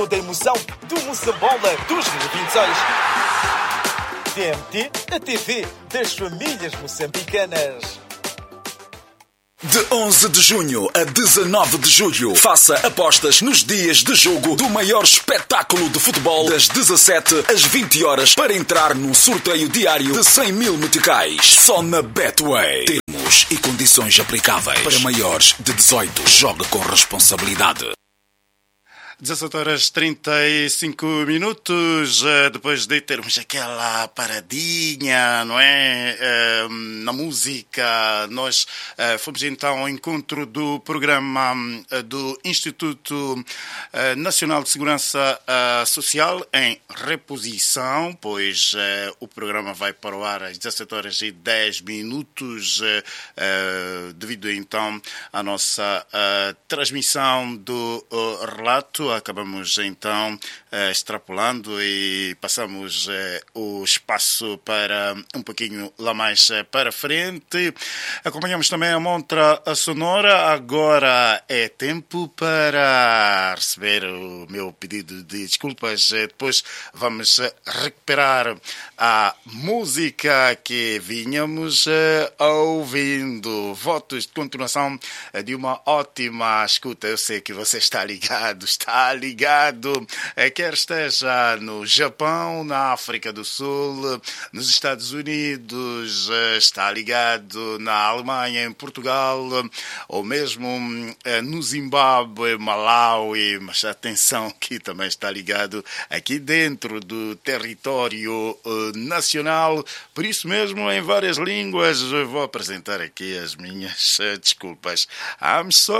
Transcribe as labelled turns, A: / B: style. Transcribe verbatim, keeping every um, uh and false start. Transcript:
A: Toda a emoção do Moçambola dos mil e vinte e seis. T M T, a T V das famílias moçambicanas.
B: De onze de junho a dezanove de julho, faça apostas nos dias de jogo do maior espetáculo de futebol das dezassete às vinte horas para entrar num sorteio diário de cem mil meticais. Só na Betway. Termos e condições aplicáveis. Para maiores de dezoito, jogue com responsabilidade.
C: dezassete horas e trinta e cinco minutos, depois de termos aquela paradinha, não é? Na música, nós fomos então ao encontro do programa do Instituto Nacional de Segurança Social em reposição, pois o programa vai para o ar às dezassete horas e dez minutos, devido então à nossa transmissão do relato. Acabamos então uh, extrapolando e passamos uh, o espaço para um pouquinho lá mais uh, para frente. Acompanhamos também a montra sonora. Agora é tempo para receber o meu pedido de desculpas. Uh, depois vamos uh, recuperar a música que vínhamos uh, ouvindo. Votos de continuação uh, de uma ótima escuta. Eu sei que você está ligado, está ligado, quer esteja no Japão, na África do Sul, nos Estados Unidos, está ligado na Alemanha, em Portugal, ou mesmo no Zimbábue, Malawi, mas atenção que também está ligado aqui dentro do território nacional, por isso mesmo em várias línguas. Eu vou apresentar aqui as minhas desculpas. I'm sorry.